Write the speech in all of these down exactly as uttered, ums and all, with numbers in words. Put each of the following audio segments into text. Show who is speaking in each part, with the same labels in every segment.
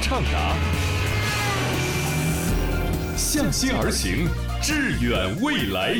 Speaker 1: 畅达，向心而行，致远未来。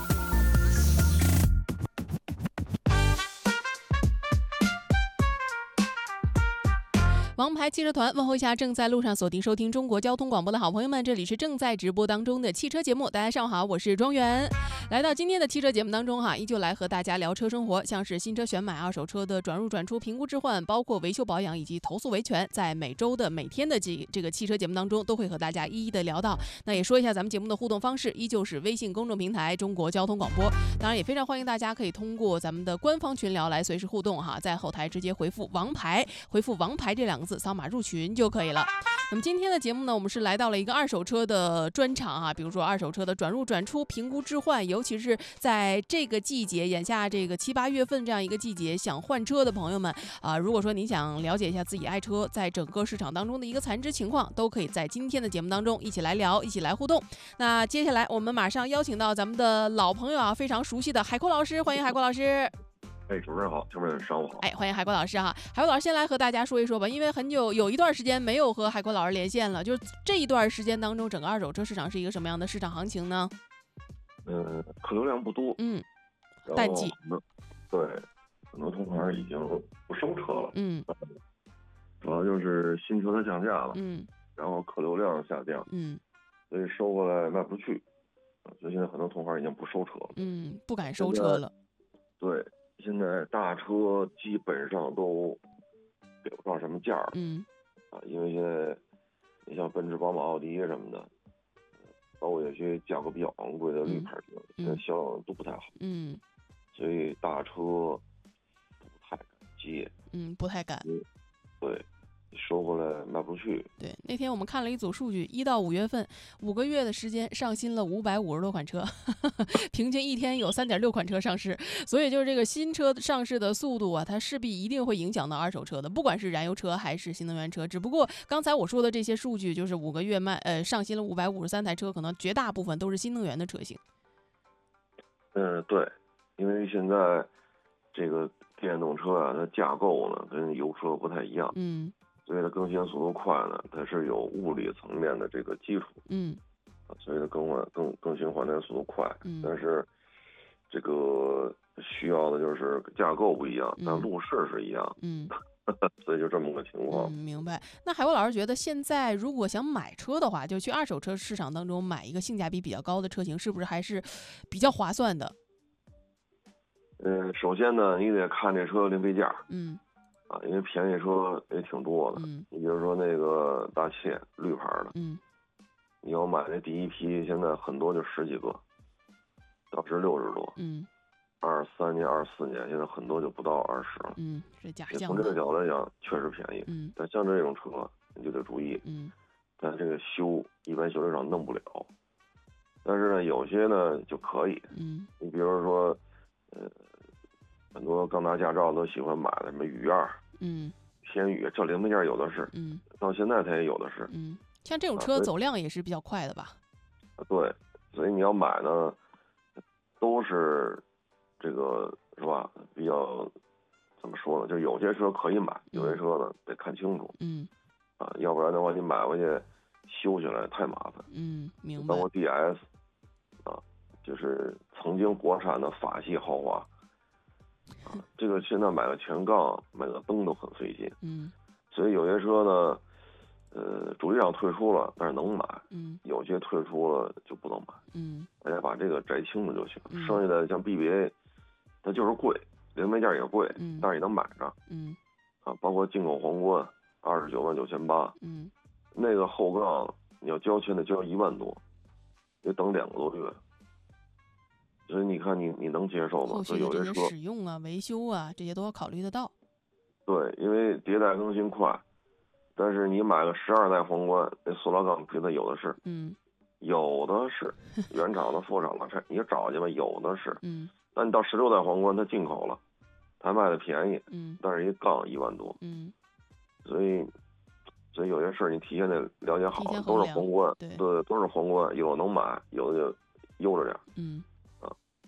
Speaker 2: 王牌汽车团问候一下正在路上锁定收听中国交通广播的好朋友们，这里是正在直播当中的汽车节目。大家上午好，我是庄园。来到今天的汽车节目当中哈，依旧来和大家聊车生活，像是新车选买、二手车的转入转出、评估置换，包括维修保养以及投诉维权，在每周的每天的这这个汽车节目当中，都会和大家一一的聊到。那也说一下咱们节目的互动方式，依旧是微信公众平台中国交通广播，当然也非常欢迎大家可以通过咱们的官方群聊来随时互动哈，在后台直接回复王牌，回复王牌这两个字，扫码入群就可以了。那么今天的节目呢，我们是来到了一个二手车的专场啊，比如说二手车的转入转出、评估置换，尤其是在这个季节，眼下这个七八月份这样一个季节，想换车的朋友们啊、呃，如果说您想了解一下自己爱车在整个市场当中的一个残值情况，都可以在今天的节目当中一起来聊，一起来互动。那接下来我们马上邀请到咱们的老朋友啊，非常熟悉的海阔老师，欢迎海阔老师。
Speaker 3: 哎，主持人好，听众们上午好。
Speaker 2: 哎，欢迎海阔老师哈。海阔老师先来和大家说一说吧，因为很久有一段时间没有和海阔老师连线了，就是这一段时间当中，整个二手车市场是一个什么样的市场行情呢？
Speaker 3: 嗯，客流量不多，
Speaker 2: 嗯，淡季。
Speaker 3: 对，很多同行已经不收车了。
Speaker 2: 嗯，
Speaker 3: 主要就是新车的降价了。
Speaker 2: 嗯，
Speaker 3: 然后客流量下降。
Speaker 2: 嗯，
Speaker 3: 所以收过来卖不出去，所以现在很多同行已经不收车了。
Speaker 2: 嗯，不敢收车了。
Speaker 3: 对。现在大车基本上都给不上什么价儿，
Speaker 2: 嗯，
Speaker 3: 啊，因为现在你像奔驰、宝马、奥迪什么的，包括有些价格比较昂贵的绿牌车，现在销量都不太好，
Speaker 2: 嗯，
Speaker 3: 所以大车不太敢接，
Speaker 2: 嗯，不太敢，
Speaker 3: 对。收回来卖不出去。
Speaker 2: 对，那天我们看了一组数据，一到五月份五个月的时间上新了五百五十多款车，呵呵，平均一天有三点六款车上市，所以就是这个新车上市的速度啊，它势必一定会影响到二手车的，不管是燃油车还是新能源车。只不过刚才我说的这些数据，就是五个月卖呃上新了五百五十三台车，可能绝大部分都是新能源的车型。
Speaker 3: 嗯，对，因为现在这个电动车啊，它架构呢跟油车不太一样。
Speaker 2: 嗯。
Speaker 3: 所以它更新速度快呢，它是有物理层面的这个基础，
Speaker 2: 嗯，
Speaker 3: 所以它更换更更新换代速度快，
Speaker 2: 嗯，
Speaker 3: 但是这个需要的就是架构不一样，但路试是一样，
Speaker 2: 嗯，
Speaker 3: 所以就这么个情况。
Speaker 2: 嗯，明白。那海阔老师觉得，现在如果想买车的话，就去二手车市场当中买一个性价比比较高的车型，是不是还是比较划算的？
Speaker 3: 嗯，首先呢，你得看这车零配件，
Speaker 2: 嗯。
Speaker 3: 啊，因为便宜车也挺多的，
Speaker 2: 嗯，
Speaker 3: 你比如说那个大切绿牌的，
Speaker 2: 嗯，
Speaker 3: 你要买那第一批，现在很多就十几个，当时六十多，
Speaker 2: 嗯，
Speaker 3: 二三年、二四年，现在很多就不到二十了，
Speaker 2: 嗯，是假象。
Speaker 3: 从这个角度来讲，确实便宜，
Speaker 2: 嗯，
Speaker 3: 但像这种车你就得注意，
Speaker 2: 嗯，
Speaker 3: 但这个修一般修理厂弄不了，但是呢，有些呢就可以，
Speaker 2: 嗯，
Speaker 3: 你比如说，呃。很多刚拿驾照都喜欢买的什么雨燕，
Speaker 2: 嗯，
Speaker 3: 天宇，这零配件有的是，
Speaker 2: 嗯，
Speaker 3: 到现在它也有的是，
Speaker 2: 嗯，像这种车走量也是比较快的吧？
Speaker 3: 啊，对，所以你要买呢，都是这个是吧？比较怎么说呢？就有些车可以买，有些车呢得看清楚，
Speaker 2: 嗯，
Speaker 3: 啊，要不然的话你买回去修起来太麻烦，
Speaker 2: 嗯，明白。
Speaker 3: 包括 D S， 啊，就是曾经国产的法系豪华。啊，这个现在买个前杠、买个灯都很费劲，
Speaker 2: 嗯，
Speaker 3: 所以有些车呢，呃，主机厂退出了，但是能买，
Speaker 2: 嗯，
Speaker 3: 有些退出了就不能买，
Speaker 2: 嗯，
Speaker 3: 大家把这个摘清楚就行。
Speaker 2: 嗯、
Speaker 3: 剩下的像 B B A， 它就是贵，零配件也贵，
Speaker 2: 嗯，
Speaker 3: 但是也能买着，
Speaker 2: 嗯，
Speaker 3: 啊，包括进口皇冠，二十九万九千八，
Speaker 2: 嗯，
Speaker 3: 那个后杠你要交钱得交一万多，得等两个多月。所以你看你，你你能接受吗？
Speaker 2: 后续的这些使用啊、维修啊，这些都要考虑得到。
Speaker 3: 对，因为迭代更新快，但是你买个十二代皇冠，那塑料钢皮的有的是，
Speaker 2: 嗯，
Speaker 3: 有的是原厂的、副厂的，你找去吧，有的是。
Speaker 2: 嗯，
Speaker 3: 那你到十六代皇冠，它进口了，它卖的便宜，
Speaker 2: 嗯，
Speaker 3: 但是一杠一万多，
Speaker 2: 嗯，
Speaker 3: 所以，所以有些事儿你提前得了解好，都是皇冠，
Speaker 2: 对，
Speaker 3: 对，都是皇冠，有的能买，有的就悠着点，
Speaker 2: 嗯。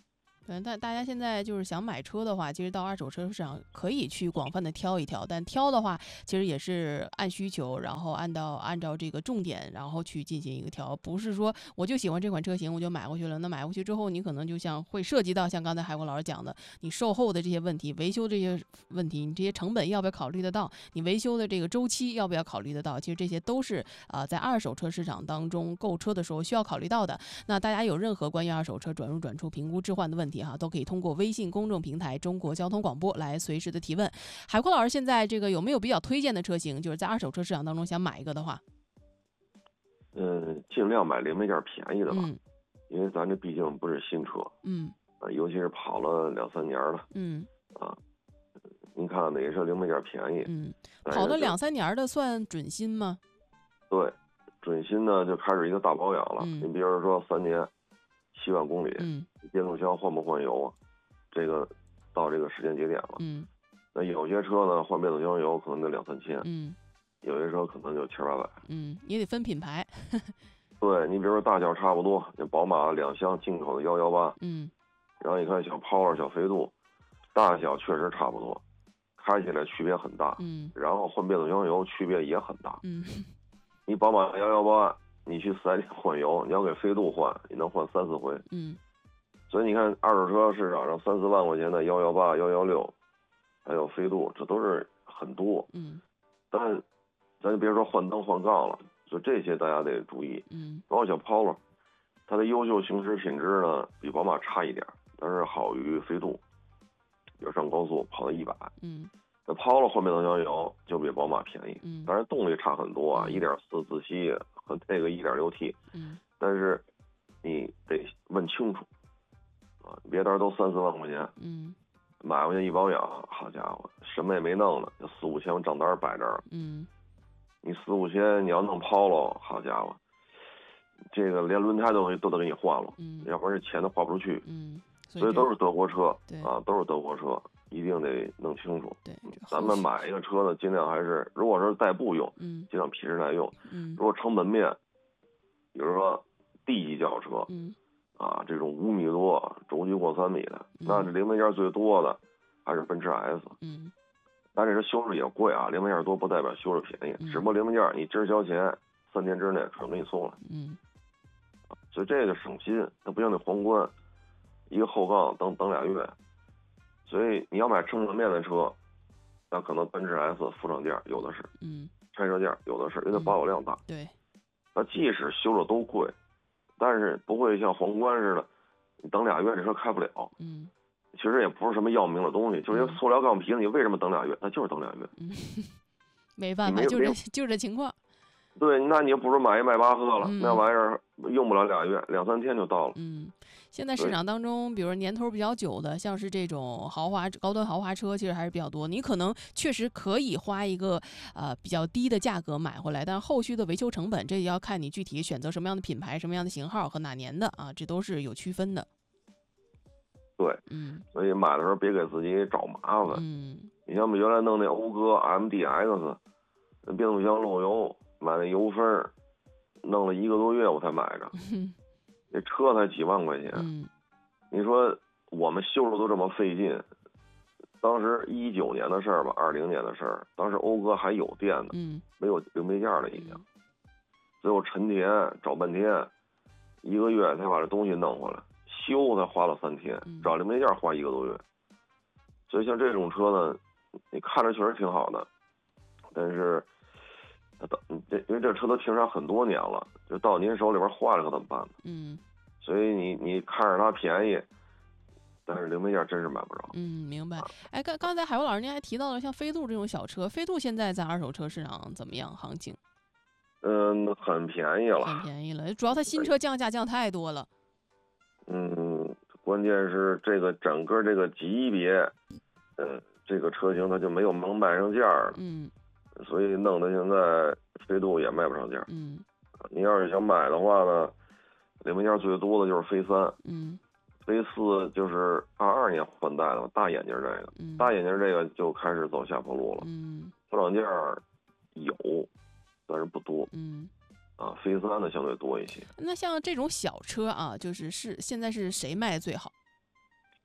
Speaker 2: 对，但大家现在就是想买车的话，其实到二手车市场可以去广泛的挑一挑，但挑的话，其实也是按需求，然后按照按照这个重点，然后去进行一个挑，不是说我就喜欢这款车型，我就买过去了。那买过去之后，你可能就像会涉及到像刚才海国老师讲的，你售后的这些问题、维修这些问题，你这些成本要不要考虑得到？你维修的这个周期要不要考虑得到？其实这些都是啊、呃，在二手车市场当中购车的时候需要考虑到的。那大家有任何关于二手车转入转出、评估置换的问题哈，都可以通过微信公众平台中国交通广播来随时的提问。海阔老师现在这个有没有比较推荐的车型，就是在二手车市场当中想买一个的话？
Speaker 3: 嗯，尽量买零配件便宜的吧，
Speaker 2: 嗯，
Speaker 3: 因为咱这毕竟不是新车，
Speaker 2: 嗯，
Speaker 3: 啊，尤其是跑了两三年了，
Speaker 2: 嗯，
Speaker 3: 啊，您看哪车零配件便宜？
Speaker 2: 嗯，跑了两三年的算准新吗？
Speaker 3: 对，准新呢就开始一个大保养了。
Speaker 2: 嗯，
Speaker 3: 你比如说三年七万公里，
Speaker 2: 嗯，
Speaker 3: 变速箱换不换油啊？这个到这个时间节点了。
Speaker 2: 嗯，
Speaker 3: 那有些车呢换变速箱油可能就两三千，
Speaker 2: 嗯，
Speaker 3: 有些车可能就千八百。
Speaker 2: 嗯，也得分品牌。
Speaker 3: 对，你比如说大小差不多，那宝马两厢进口的幺幺八，
Speaker 2: 嗯，
Speaker 3: 然后你看小 Power 小飞度，大小确实差不多，开起来区别很大。
Speaker 2: 嗯，
Speaker 3: 然后换变速箱油区别也很大。
Speaker 2: 嗯，
Speaker 3: 你宝马幺幺八，你去四 S 店换油，你要给飞度换，你能换三四回。
Speaker 2: 嗯，
Speaker 3: 所以你看二手车市场上三四万块钱的幺幺八、幺幺六，还有飞度，这都是很多。
Speaker 2: 嗯，
Speaker 3: 但咱就别说换灯换杠了，就这些大家得注意。
Speaker 2: 嗯，
Speaker 3: 包括小 Polo， 它的优秀行驶品质呢比宝马差一点，但是好于飞度。比如上高速跑到一百，
Speaker 2: 嗯，
Speaker 3: 那 Polo 换变速箱油就比宝马便宜，
Speaker 2: 嗯，
Speaker 3: 当然动力差很多啊，
Speaker 2: 嗯
Speaker 3: 一点四自吸和那个一点六 T，
Speaker 2: 嗯，
Speaker 3: 但是你得问清楚啊，别到时候都三四万块钱，
Speaker 2: 嗯，
Speaker 3: 买回去一保养，好家伙，什么也没弄呢，就四五千账单摆这儿，
Speaker 2: 嗯，
Speaker 3: 你四五千你要弄 Polo， 好家伙，这个连轮胎都都得给你换了，
Speaker 2: 嗯，
Speaker 3: 要不然这钱都花不出去，
Speaker 2: 嗯，
Speaker 3: 所以都是德国车，
Speaker 2: 对
Speaker 3: 啊，都是德国车，一定得弄清楚。
Speaker 2: 对，
Speaker 3: 咱们买一个车呢，尽量还是，如果说是代步用，
Speaker 2: 嗯，
Speaker 3: 尽量皮实耐用。
Speaker 2: 嗯，
Speaker 3: 如果成本面，比如说 D 级轿车，
Speaker 2: 嗯，
Speaker 3: 啊，这种五米多，轴距过三米的，
Speaker 2: 嗯
Speaker 3: 那这零配件最多的还是奔驰 S。
Speaker 2: 嗯，
Speaker 3: 但这车修饰也贵啊，零配件多不代表修饰便宜，
Speaker 2: 嗯
Speaker 3: 只不过零配件你今儿交钱，三天之内可能给你送来。
Speaker 2: 嗯，
Speaker 3: 所以这个省心，它不像那皇冠，一个后杠等等俩月。所以你要买成本面的车，那可能奔驰 S 副厂件有的是，
Speaker 2: 嗯，
Speaker 3: 拆车件有的是，因为它保有量大。
Speaker 2: 对，
Speaker 3: 那即使修的都贵，但是不会像皇冠似的，你等俩月这车开不了。
Speaker 2: 嗯，
Speaker 3: 其实也不是什么要命的东西，就是一个塑料钢皮，你为什么等俩月？那就是等俩月。
Speaker 2: 嗯，没办法，
Speaker 3: 没
Speaker 2: 就这就这情况。
Speaker 3: 对，那你不如买一迈巴赫了，
Speaker 2: 嗯、
Speaker 3: 那玩意儿用不了俩月，两三天就到了。
Speaker 2: 嗯，现在市场当中，比如年头比较久的，像是这种豪华高端豪华车，其实还是比较多。你可能确实可以花一个呃比较低的价格买回来，但后续的维修成本，这也要看你具体选择什么样的品牌、什么样的型号和哪年的啊，这都是有区分的。
Speaker 3: 对，
Speaker 2: 嗯，
Speaker 3: 所以买的时候别给自己找麻烦。
Speaker 2: 嗯，
Speaker 3: 你像我们原来弄那讴歌 M D X， 那变速箱漏油。买那油分，弄了一个多月我才买着，这车才几万块钱。
Speaker 2: 嗯，
Speaker 3: 你说我们修的都这么费劲，当时一九年的事儿吧，二零年的事儿，当时讴歌还有电呢，
Speaker 2: 嗯，
Speaker 3: 没有零配件了已经，所以我沉田找半天，一个月才把这东西弄回来，修才花了三天，找零配件花一个多月。所以像这种车呢，你看着确实挺好的，但是。这因为这车都停产很多年了，就到您手里边坏了可怎么办呢？
Speaker 2: 嗯，
Speaker 3: 所以你你看着它便宜，但是零配件真是买不着。
Speaker 2: 嗯，明白。哎，刚刚才海波老师您还提到了像飞度这种小车，飞度现在在二手车市场怎么样行情？
Speaker 3: 嗯，很便宜了，
Speaker 2: 很便宜了。主要它新车降价降太多了。
Speaker 3: 嗯，关键是这个整个这个级别，呃，这个车型它就没有能卖上价了。
Speaker 2: 嗯。
Speaker 3: 所以弄得现在飞度也卖不上价。
Speaker 2: 嗯，
Speaker 3: 你要是想买的话呢，零配件最多的就是飞三。
Speaker 2: 嗯，
Speaker 3: 飞四就是二二年换代的大眼睛这个，
Speaker 2: 嗯、
Speaker 3: 大眼睛这个就开始走下坡路了。
Speaker 2: 嗯，
Speaker 3: 副厂件有，但是不多。
Speaker 2: 嗯，
Speaker 3: 啊，飞三的相对多一些。
Speaker 2: 那像这种小车啊，就是是现在是谁卖最好？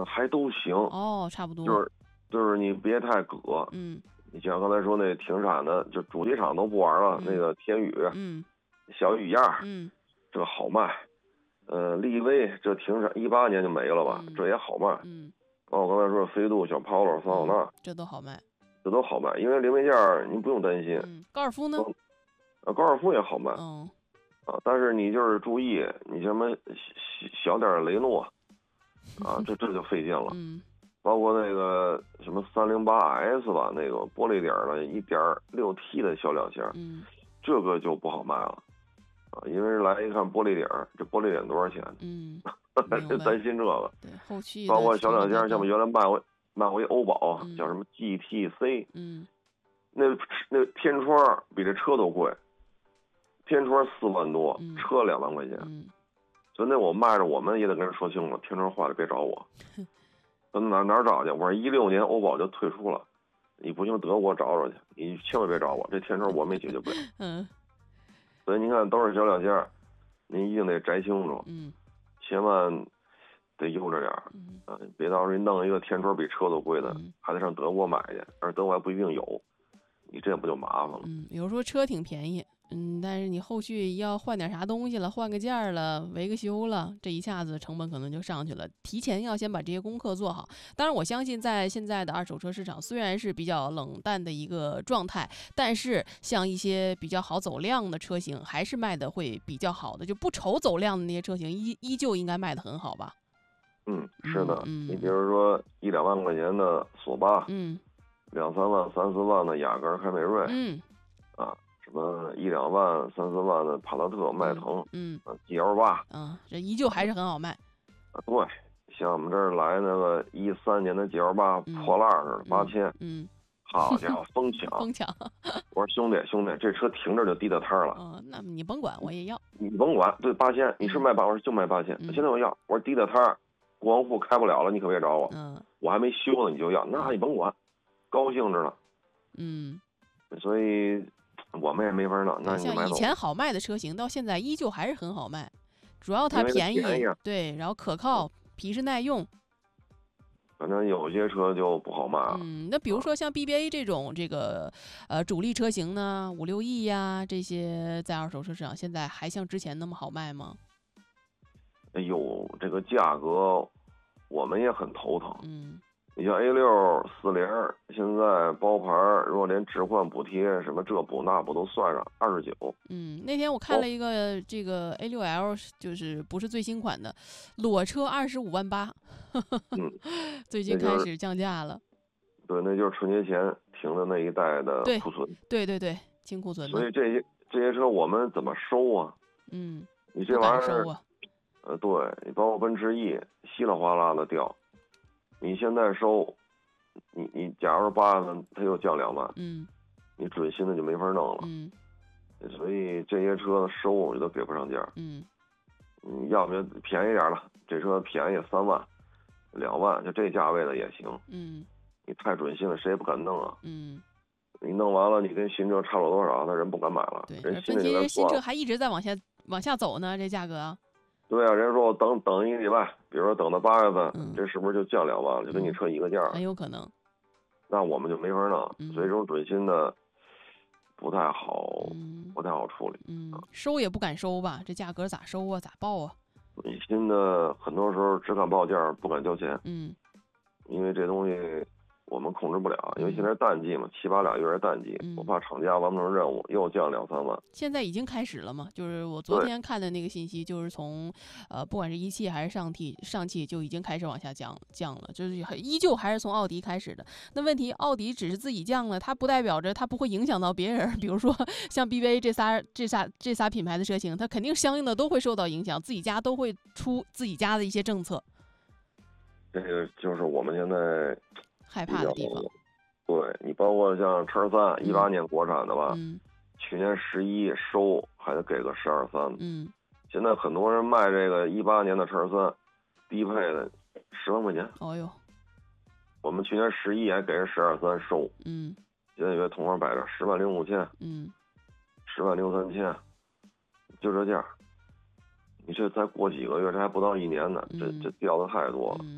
Speaker 3: 还都行。
Speaker 2: 哦，差不多。
Speaker 3: 就是就是你别太葛。
Speaker 2: 嗯。
Speaker 3: 你像刚才说那停产的，就主机厂都不玩了，
Speaker 2: 嗯、
Speaker 3: 那个天宇，
Speaker 2: 嗯，
Speaker 3: 小雨燕，
Speaker 2: 嗯，
Speaker 3: 这个好卖。呃，力威这停产一八年就没了吧，
Speaker 2: 嗯、
Speaker 3: 这也好卖。
Speaker 2: 嗯，
Speaker 3: 包括我刚才说飞度、小 Polo、桑塔纳、
Speaker 2: 嗯，这都好卖，
Speaker 3: 这都好卖，因为零配件你不用担心。
Speaker 2: 嗯，高尔夫呢？
Speaker 3: 啊，高尔夫也好卖。
Speaker 2: 嗯。
Speaker 3: 啊，但是你就是注意，你什么小点雷诺，啊，这这就费劲了。
Speaker 2: 嗯。
Speaker 3: 包括那个什么三零八 S 吧，那个玻璃底的 一点六 T 的小两厢，
Speaker 2: 嗯，
Speaker 3: 这个就不好卖了，啊，因为来一看玻璃底，这玻璃底多少钱？
Speaker 2: 嗯，
Speaker 3: 就担心这个。
Speaker 2: 对，后续
Speaker 3: 包括小两厢，像我们原来卖过卖过一欧宝，
Speaker 2: 嗯、
Speaker 3: 叫什么 G T C，
Speaker 2: 嗯，
Speaker 3: 那那天窗比这车都贵，天窗四万多，
Speaker 2: 嗯、
Speaker 3: 车两万块钱，
Speaker 2: 嗯，
Speaker 3: 所以那我卖着我们也得跟人说清楚，天窗坏了别找我。哪哪找去？我说一六年欧宝就退出了，你不行德国找找去，你千万别找我，这天窗我没解决不了。
Speaker 2: 嗯，
Speaker 3: 所以您看都是小两件，您一定得摘清楚，
Speaker 2: 嗯，
Speaker 3: 千万得悠着点儿，
Speaker 2: 嗯，
Speaker 3: 啊，别到时候弄一个天窗比车都贵的，
Speaker 2: 嗯、
Speaker 3: 还得上德国买去，而德国还不一定有，你这不就麻烦了？
Speaker 2: 嗯，比如说车挺便宜。嗯，但是你后续要换点啥东西了，换个件儿了，维个修了，这一下子成本可能就上去了。提前要先把这些功课做好。当然，我相信在现在的二手车市场虽然是比较冷淡的一个状态，但是像一些比较好走量的车型，还是卖的会比较好的。就不愁走量的那些车型，依依旧应该卖的很好吧？
Speaker 3: 嗯，是的。
Speaker 2: 嗯，
Speaker 3: 你比如说一两万块钱的索八，
Speaker 2: 嗯，
Speaker 3: 两三万、三四万的雅阁、凯美瑞，
Speaker 2: 嗯，
Speaker 3: 啊。什么一两万、三四万的帕萨特、迈腾，
Speaker 2: 嗯，
Speaker 3: 啊 G L 八，
Speaker 2: 嗯，这依旧还是很好卖。
Speaker 3: 啊，对，像我们这儿来那个一三年的 G L 八破烂似的，八千，
Speaker 2: 嗯，
Speaker 3: 好家伙，疯抢，
Speaker 2: 疯抢。
Speaker 3: 我说兄弟兄弟，这车停这就地大摊了。
Speaker 2: 嗯，那你甭管，我也要。
Speaker 3: 你甭管，对，八千，你是卖八，我说就卖八千，现在我要，我说地大摊，国王富开不了了，你可别找我，
Speaker 2: 嗯，
Speaker 3: 我还没修呢，你就要，那你甭管，高兴着呢。
Speaker 2: 嗯，
Speaker 3: 所以。我们也没法弄，那你
Speaker 2: 像以前好卖的车型，到现在依旧还是很好卖，主要它便宜，
Speaker 3: 便宜
Speaker 2: 对，然后可靠，皮实耐用。
Speaker 3: 反正有些车就不好卖了。
Speaker 2: 嗯，那比如说像 B B A 这种这个呃主力车型呢，五六亿呀这些，在二手车市场现在还像之前那么好卖吗？
Speaker 3: 哎呦，这个价格我们也很头疼。
Speaker 2: 嗯。
Speaker 3: 你像 A 六四零，现在包牌如果连置换补贴什么这补那补都算上，二十九。
Speaker 2: 嗯，那天我看了一个这个 A 六 L， 就是不是最新款的，裸车二十五万八。
Speaker 3: 嗯，
Speaker 2: 最近开始降价了。
Speaker 3: 对，那就是春节前停的那一代的库存。
Speaker 2: 对对对，清库存的。
Speaker 3: 所以这些这些车我们怎么收啊？
Speaker 2: 嗯，
Speaker 3: 你这玩意儿
Speaker 2: 收啊。
Speaker 3: 呃，对你包括奔驰 E， 稀里哗啦的掉。你现在收，你你假如八万，它又降两万，
Speaker 2: 嗯，
Speaker 3: 你准新的就没法弄了，
Speaker 2: 嗯，
Speaker 3: 所以这些车的收我都给不上价，
Speaker 2: 嗯，
Speaker 3: 你要不就便宜点了，这车便宜三万、两万，就这价位的也行，
Speaker 2: 嗯，
Speaker 3: 你太准新了，谁也不敢弄啊，
Speaker 2: 嗯，
Speaker 3: 你弄完了，你跟新车差了多少，那人不敢买了，
Speaker 2: 对，
Speaker 3: 人新
Speaker 2: 奔驰新车
Speaker 3: 了。
Speaker 2: 还一直在往下往下走呢，这价格。
Speaker 3: 对啊，人家说我等等一个礼拜，比如说等到八月份，
Speaker 2: 嗯、
Speaker 3: 这是不是就降两万了？就跟你车一个价、
Speaker 2: 嗯？很有可能。
Speaker 3: 那我们就没法弄，
Speaker 2: 嗯、
Speaker 3: 所以这种准新的不太好，
Speaker 2: 嗯、
Speaker 3: 不太好处理。
Speaker 2: 嗯，收也不敢收吧？这价格咋收啊？咋报啊？
Speaker 3: 准新的很多时候只敢报价，不敢交钱。
Speaker 2: 嗯，
Speaker 3: 因为这东西我们控制不了，因为现在是淡季嘛，七八俩月是淡季，
Speaker 2: 嗯、
Speaker 3: 我怕厂家完不成任务又降两三万。
Speaker 2: 现在已经开始了嘛？就是我昨天看的那个信息，就是从呃，不管是一汽还是上汽，上汽就已经开始往下降降了，就是依旧还是从奥迪开始的。那问题，奥迪只是自己降了，它不代表着它不会影响到别人。比如说像 B B A 这仨这仨这仨品牌的车型，它肯定相应的都会受到影响，自己家都会出自己家的一些政策。
Speaker 3: 这个就是我们现在
Speaker 2: 害怕的地方。
Speaker 3: 对，你包括像叉三一八年国产的吧，
Speaker 2: 嗯、
Speaker 3: 去年十一收还得给个十二三，
Speaker 2: 嗯，
Speaker 3: 现在很多人卖这个一八年的叉三，低配的十万块钱。
Speaker 2: 哦哟，
Speaker 3: 我们去年十一还给人十二三收，
Speaker 2: 嗯，
Speaker 3: 现在约同行摆着十万零五千，
Speaker 2: 嗯，
Speaker 3: 十万零三千，就这价。你这再过几个月，这还不到一年呢，
Speaker 2: 嗯、
Speaker 3: 这这掉的太多了。
Speaker 2: 嗯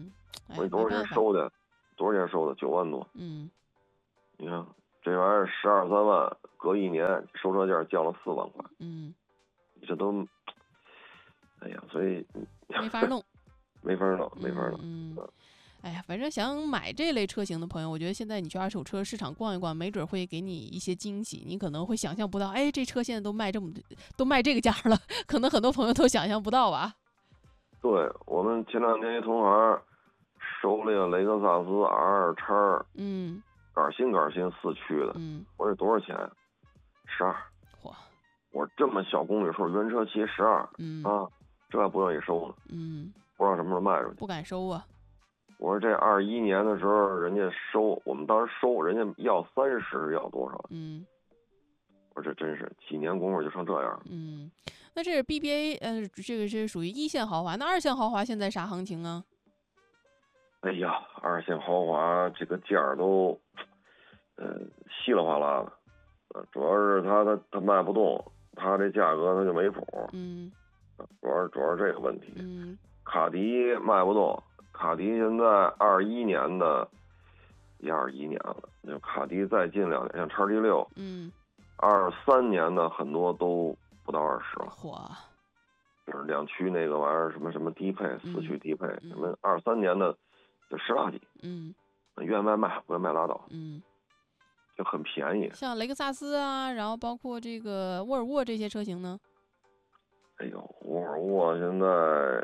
Speaker 3: 我说多少钱收的？多少钱收的？九万多。
Speaker 2: 嗯，
Speaker 3: 你看这玩意儿十二三万，隔一年收车价降了四万块。
Speaker 2: 嗯，
Speaker 3: 这都，哎呀，所以
Speaker 2: 没法弄，
Speaker 3: 没法弄，没法弄。
Speaker 2: 嗯。嗯哎呀，反正想买这类车型的朋友，我觉得现在你去二手车市场逛一逛，没准会给你一些惊喜。你可能会想象不到，哎，这车现在都卖这么都卖这个价了，可能很多朋友都想象不到吧。
Speaker 3: 对，我们前两天一同行收了个雷克萨斯 R 二叉，
Speaker 2: 嗯，
Speaker 3: 杆新杆新四驱的，
Speaker 2: 嗯，
Speaker 3: 我说多少钱？十二。
Speaker 2: 嚯！
Speaker 3: 我说这么小公里数，原车骑十二，
Speaker 2: 嗯
Speaker 3: 啊，这还不愿意收呢，
Speaker 2: 嗯，
Speaker 3: 不知道什么时候卖出去，
Speaker 2: 不敢收啊。
Speaker 3: 我说这二一年的时候，人家收，我们当时收，人家要三十，要多少？
Speaker 2: 嗯，
Speaker 3: 我说这真是几年功夫就成这样。
Speaker 2: 嗯，那这是 B B A， 呃，这个是属于一线豪华，那二线豪华现在啥行情啊？
Speaker 3: 哎呀，二线豪华这个价儿都，呃，稀里哗啦的，呃，主要是他他他卖不动，他这价格他就没谱。
Speaker 2: 嗯，
Speaker 3: 主要主要是这个问题。
Speaker 2: 嗯，
Speaker 3: 卡迪卖不动。卡迪现在二一年的，也二一年了，就卡迪再近两年，像叉 T 六，
Speaker 2: 嗯，
Speaker 3: 二三年的很多都不到二十了。
Speaker 2: 嚯！
Speaker 3: 就是两驱那个玩意儿，什么什么低配、四驱低配，
Speaker 2: 嗯、
Speaker 3: 什么二三年的就十大几，
Speaker 2: 嗯，
Speaker 3: 愿卖卖，不愿卖拉倒，
Speaker 2: 嗯，
Speaker 3: 就很便宜。
Speaker 2: 像雷克萨斯啊，然后包括这个沃尔沃这些车型呢？
Speaker 3: 哎呦，沃尔沃现在。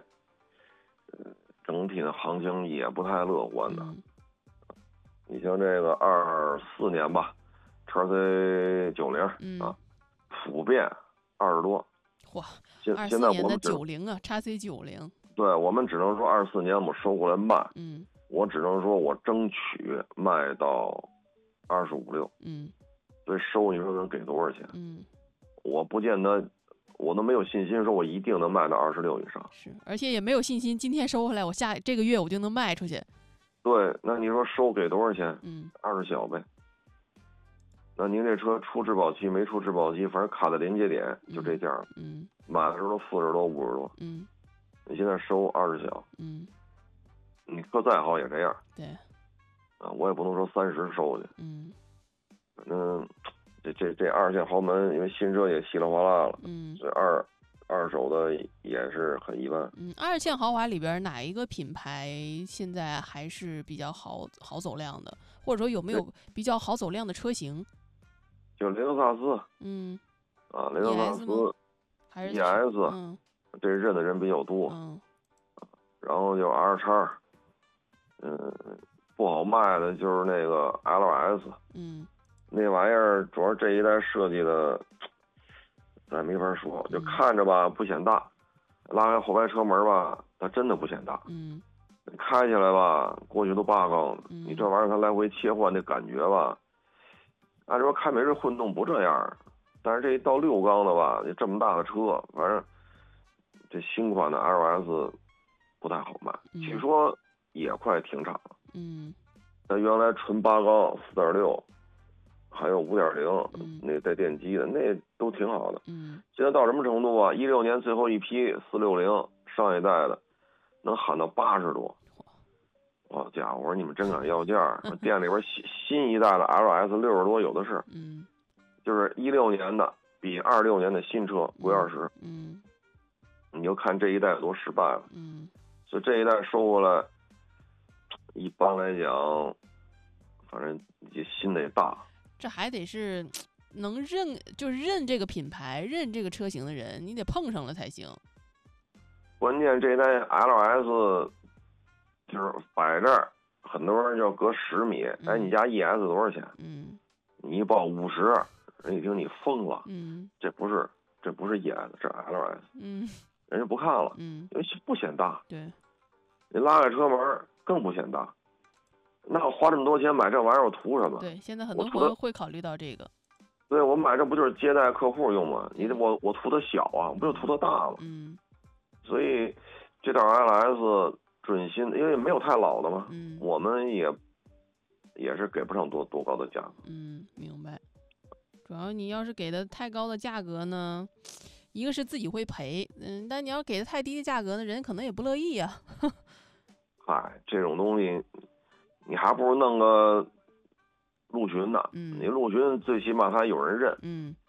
Speaker 3: 整体的行情也不太乐观的，
Speaker 2: 嗯、
Speaker 3: 你像这个二四年吧，叉 C 九零、
Speaker 2: 嗯、
Speaker 3: 啊，普遍二十多，
Speaker 2: 哇，
Speaker 3: 现
Speaker 2: 二
Speaker 3: 现在我们
Speaker 2: 九零啊，叉 C 九零，
Speaker 3: 对我们只能说二四年我们收过来卖，
Speaker 2: 嗯，
Speaker 3: 我只能说我争取卖到二十五六，
Speaker 2: 嗯，
Speaker 3: 所以收你说能给多少钱？
Speaker 2: 嗯，
Speaker 3: 我不见得。我都没有信心说我一定能卖到二十六以上，
Speaker 2: 是，而且也没有信心今天收回来，我下这个月我就能卖出去。
Speaker 3: 对，那你说收给多少钱？
Speaker 2: 嗯，
Speaker 3: 二十小呗。那您这车出质保期没出质保期，反正卡在临界点，就这价。
Speaker 2: 嗯，
Speaker 3: 买的时候都四十多、五十多。
Speaker 2: 嗯，
Speaker 3: 你现在收二十小。
Speaker 2: 嗯，
Speaker 3: 你车再好也这样。
Speaker 2: 对。
Speaker 3: 啊，我也不能说三十收去。
Speaker 2: 嗯，
Speaker 3: 反正。这这这二线豪门，因为新车也稀里哗啦了，
Speaker 2: 嗯，
Speaker 3: 这二二手的也是很一般。
Speaker 2: 嗯，二线豪华里边哪一个品牌现在还是比较好好走量的，或者说有没有比较好走量的车型？
Speaker 3: 就雷克萨斯，
Speaker 2: 嗯，
Speaker 3: 啊，雷克萨斯
Speaker 2: 还是
Speaker 3: E S，
Speaker 2: 嗯，
Speaker 3: 这认的人比较多。
Speaker 2: 嗯，
Speaker 3: 然后就 R 叉，嗯，不好卖的就是那个 L S，
Speaker 2: 嗯。
Speaker 3: 那玩意儿主要这一代设计的，咱没法说，就看着吧不显大，拉开后排车门吧，它真的不显大。
Speaker 2: 嗯，
Speaker 3: 开起来吧，过去都八缸了，
Speaker 2: 嗯、
Speaker 3: 你这玩意儿它来回切换的感觉吧，按说凯美瑞混动不这样，但是这一到六缸的吧，这么大的车，反正这新款的 L S 不太好卖，
Speaker 2: 嗯、
Speaker 3: 据说也快停产了。
Speaker 2: 嗯，
Speaker 3: 那原来纯八缸四点六。还有五点零，那带电机的那都挺好的。
Speaker 2: 嗯，
Speaker 3: 现在到什么程度啊？一六年最后一批四六零上一代的，能喊到八十多。好家伙，我说你们真敢要价！店里边新新一代的 L S 六十多有的是。
Speaker 2: 嗯，
Speaker 3: 就是一六年的比二六年的新车贵二十。
Speaker 2: 嗯，
Speaker 3: 你就看这一代有多失败了。
Speaker 2: 嗯，
Speaker 3: 所以这一代收过来，一般来讲，反正这心得大。
Speaker 2: 这还得是能认，就是认这个品牌、认这个车型的人，你得碰上了才行。
Speaker 3: 关键这台 L S 就是摆这儿，很多人就隔十米。
Speaker 2: 嗯、
Speaker 3: 哎，你家 E S 多少钱？
Speaker 2: 嗯，
Speaker 3: 你一报五十，人一听你疯了。
Speaker 2: 嗯，
Speaker 3: 这不是，这不是 E S， 这 L S。
Speaker 2: 嗯，
Speaker 3: 人家不看了。
Speaker 2: 嗯，
Speaker 3: 因为不显大。
Speaker 2: 对。
Speaker 3: 你拉开车门更不显大。那我花这么多钱买这玩意儿，我图什么？
Speaker 2: 对，现在很多朋友会考虑到这个。
Speaker 3: 对，我买这不就是接待客户用吗？你我我图它小啊，我不就图它大吗？
Speaker 2: 嗯。
Speaker 3: 所以这套 L S 准新，因为没有太老的嘛，
Speaker 2: 嗯，
Speaker 3: 我们也也是给不上多多高的价格。
Speaker 2: 嗯，明白。主要你要是给的太高的价格呢，一个是自己会赔，嗯，但你要给的太低的价格呢，人可能也不乐意呀、啊。
Speaker 3: 嗨，这种东西，你还不如弄个陆巡呢。
Speaker 2: 嗯，
Speaker 3: 你陆巡最起码他有人认。
Speaker 2: 嗯，